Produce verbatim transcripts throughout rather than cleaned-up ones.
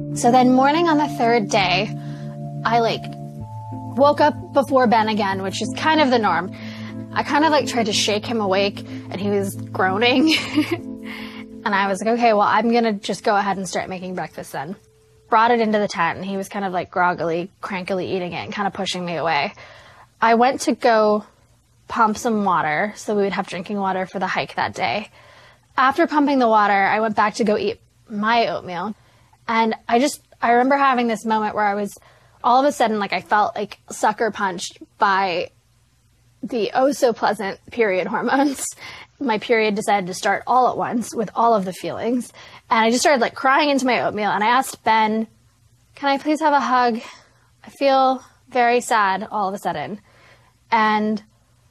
So then morning on the third day, I like woke up before Ben again, which is kind of the norm. I kind of like tried to shake him awake and he was groaning. And I was like, okay, well, I'm going to just go ahead and start making breakfast then. Brought it into the tent and he was kind of like groggily, crankily eating it and kind of pushing me away. I went to go pump some water so we would have drinking water for the hike that day. After pumping the water, I went back to go eat my oatmeal. And I just, I remember having this moment where I was, all of a sudden, like I felt like sucker punched by the oh so pleasant period hormones. My period decided to start all at once with all of the feelings. And I just started like crying into my oatmeal. And I asked Ben, can I please have a hug? I feel very sad all of a sudden. And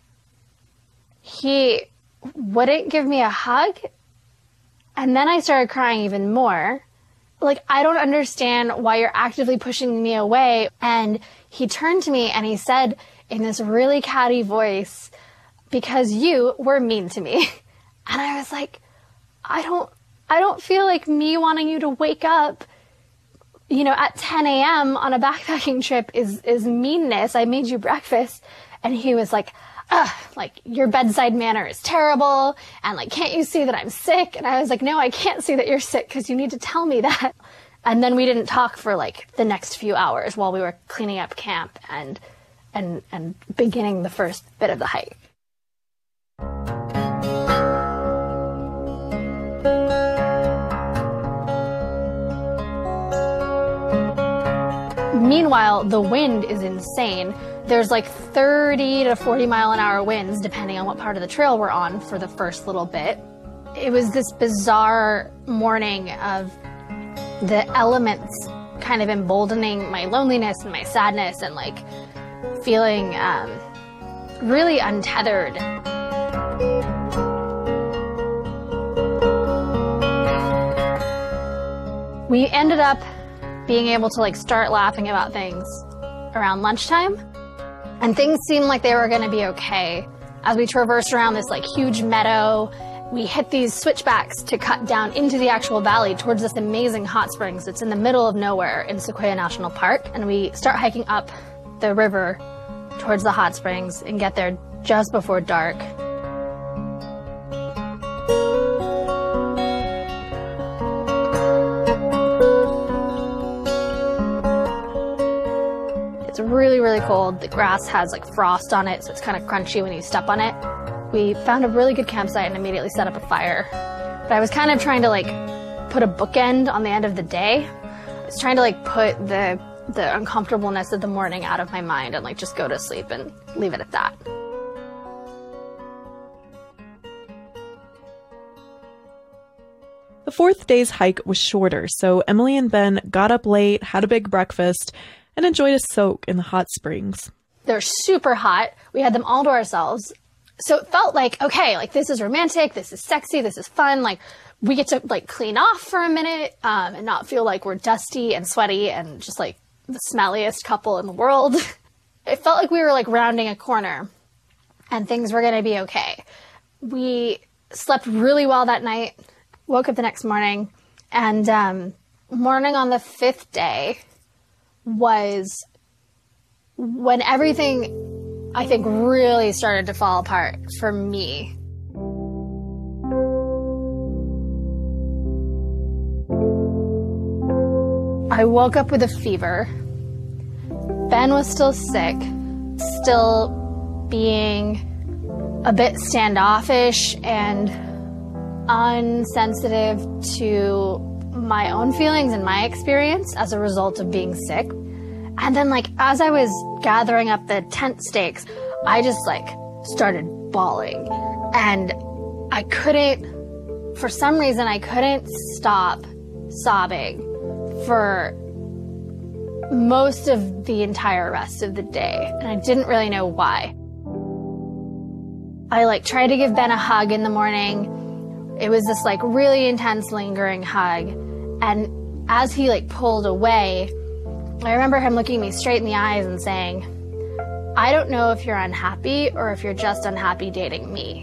he wouldn't give me a hug. And then I started crying even more. Like, I don't understand why you're actively pushing me away. And he turned to me and he said in this really catty voice, because you were mean to me. And I was like, I don't, I don't feel like me wanting you to wake up, you know, at ten a.m. on a backpacking trip is, is meanness. I made you breakfast. And he was like, ugh, like, your bedside manner is terrible, and, like, can't you see that I'm sick? And I was like, no, I can't see that you're sick, because you need to tell me that. And then we didn't talk for, like, the next few hours while we were cleaning up camp and, and, and beginning the first bit of the hike. Meanwhile, the wind is insane. There's like thirty to forty mile an hour winds, depending on what part of the trail we're on for the first little bit. It was this bizarre morning of the elements kind of emboldening my loneliness and my sadness and like feeling um, really untethered. We ended up being able to like start laughing about things around lunchtime. And things seemed like they were going to be okay. As we traversed around this like huge meadow, we hit these switchbacks to cut down into the actual valley towards this amazing hot springs that's in the middle of nowhere in Sequoia National Park. And we start hiking up the river towards the hot springs and get there just before dark. It's really, really cold. The grass has like frost on it, so it's kind of crunchy when you step on it. We found a really good campsite and immediately set up a fire. But I was kind of trying to like put a bookend on the end of the day. I was trying to like put the the uncomfortableness of the morning out of my mind and like just go to sleep and leave it at that. The fourth day's hike was shorter, so Emily and Ben got up late, had a big breakfast, and enjoyed a soak in the hot springs. They're super hot. We had them all to ourselves. So it felt like, okay, like this is romantic, this is sexy, this is fun. Like we get to like clean off for a minute um, and not feel like we're dusty and sweaty and just like the smelliest couple in the world. It felt like we were like rounding a corner and things were going to be okay. We slept really well that night, woke up the next morning, and um, morning on the fifth day was when everything, I think, really started to fall apart for me. I woke up with a fever. Ben was still sick, still being a bit standoffish and unsensitive to my own feelings and my experience as a result of being sick. And then, like, as I was gathering up the tent stakes, I just, like, started bawling. And I couldn't, for some reason, I couldn't stop sobbing for most of the entire rest of the day. And I didn't really know why. I, like, tried to give Ben a hug in the morning. It was this, like, really intense, lingering hug. And as he, like, pulled away, I remember him looking me straight in the eyes and saying, "I don't know if you're unhappy or if you're just unhappy dating me."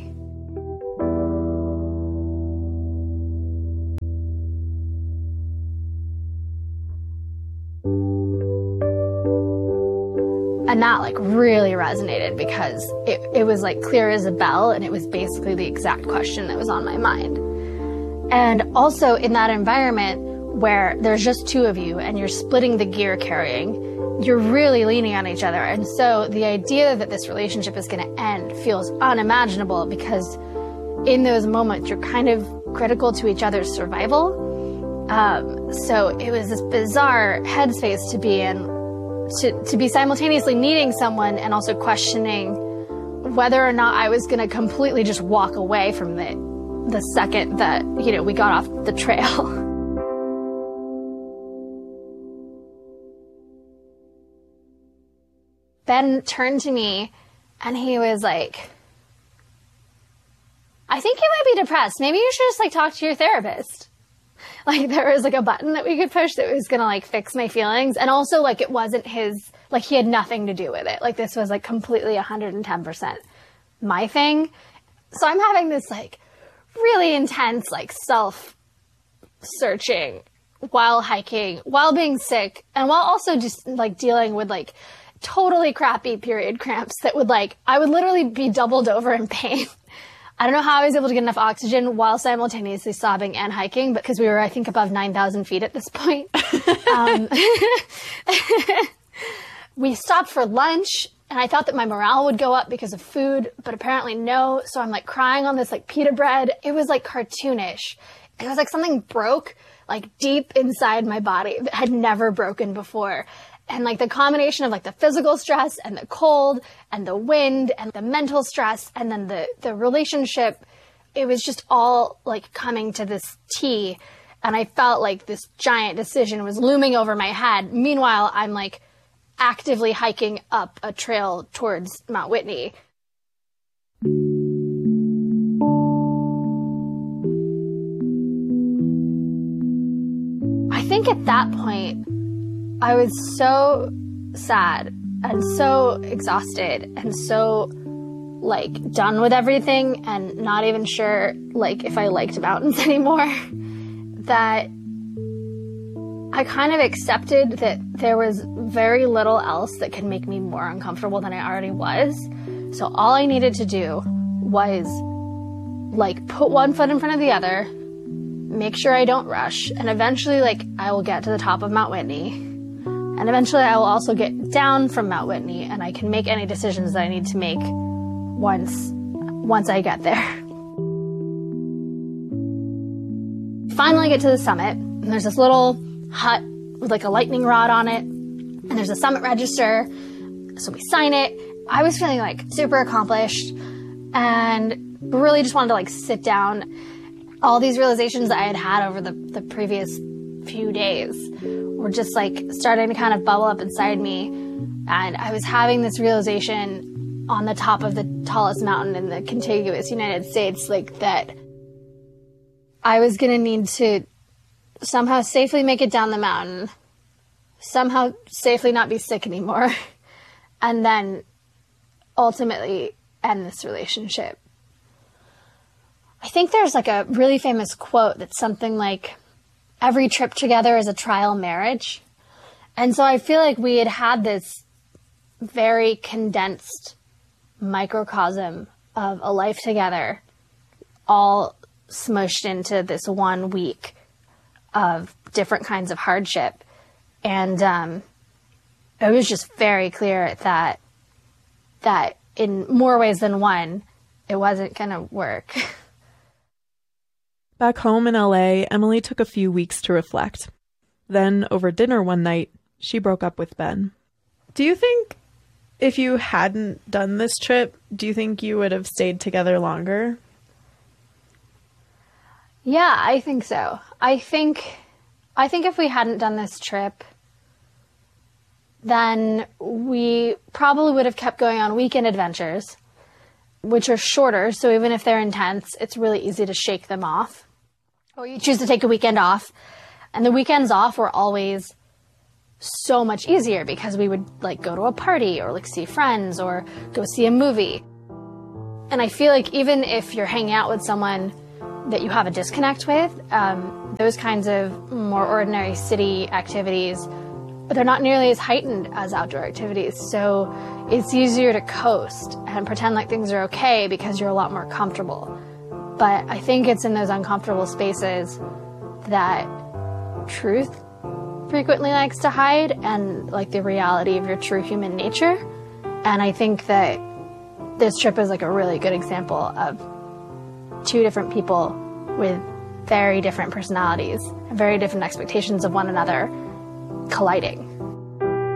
And that like really resonated because it, it was like clear as a bell, and it was basically the exact question that was on my mind. And also in that environment where there's just two of you and you're splitting the gear carrying, you're really leaning on each other. And so the idea that this relationship is going to end feels unimaginable, because in those moments you're kind of critical to each other's survival. Um, so it was this bizarre headspace to be in, to, to be simultaneously needing someone and also questioning whether or not I was going to completely just walk away from the, the second that, you know, we got off the trail. Ben turned to me and he was like, I think you might be depressed. Maybe you should just like talk to your therapist. Like there was like a button that we could push that was going to like fix my feelings. And also like it wasn't his, like he had nothing to do with it. Like this was like completely one hundred ten percent my thing. So I'm having this like really intense like self searching while hiking, while being sick, and while also just like dealing with like totally crappy period cramps that would like, I would literally be doubled over in pain. I don't know how I was able to get enough oxygen while simultaneously sobbing and hiking, but because we were, I think, above nine thousand feet at this point. um, we stopped for lunch, and I thought that my morale would go up because of food, but apparently no. So I'm like crying on this like pita bread. It was like cartoonish. It was like something broke like deep inside my body that had never broken before. And like the combination of like the physical stress and the cold and the wind and the mental stress and then the, the relationship, it was just all like coming to this T. And I felt like this giant decision was looming over my head. Meanwhile, I'm like actively hiking up a trail towards Mount Whitney. I think at that point, I was so sad and so exhausted and so like done with everything and not even sure like if I liked mountains anymore that I kind of accepted that there was very little else that could make me more uncomfortable than I already was. So all I needed to do was like put one foot in front of the other, make sure I don't rush, and eventually like I will get to the top of Mount Whitney. And eventually I will also get down from Mount Whitney and I can make any decisions that I need to make once, once I get there. Finally get to the summit, and there's this little hut with like a lightning rod on it, and there's a summit register, so we sign it. I was feeling like super accomplished and really just wanted to like sit down. All these realizations that I had had over the, the previous few days were just like starting to kind of bubble up inside me. And I was having this realization on the top of the tallest mountain in the contiguous United States, like that I was going to need to somehow safely make it down the mountain, somehow safely not be sick anymore, and then ultimately end this relationship. I think there's like a really famous quote that's something like, every trip together is a trial marriage. And so I feel like we had had this very condensed microcosm of a life together, all smushed into this one week of different kinds of hardship. And um, it was just very clear that that in more ways than one, it wasn't going to work. Back home in L A, Emily took a few weeks to reflect. Then, over dinner one night, she broke up with Ben. Do you think if you hadn't done this trip, do you think you would have stayed together longer? Yeah, I think so. I think, I think if we hadn't done this trip, then we probably would have kept going on weekend adventures, which are shorter. So even if they're intense, it's really easy to shake them off. Or you choose to take a weekend off. And the weekends off were always so much easier because we would like go to a party or like see friends or go see a movie. And I feel like even if you're hanging out with someone that you have a disconnect with, um, those kinds of more ordinary city activities but they're not nearly as heightened as outdoor activities. So it's easier to coast and pretend like things are okay because you're a lot more comfortable. But I think it's in those uncomfortable spaces that truth frequently likes to hide, and like the reality of your true human nature. And I think that this trip is like a really good example of two different people with very different personalities and very different expectations of one another colliding.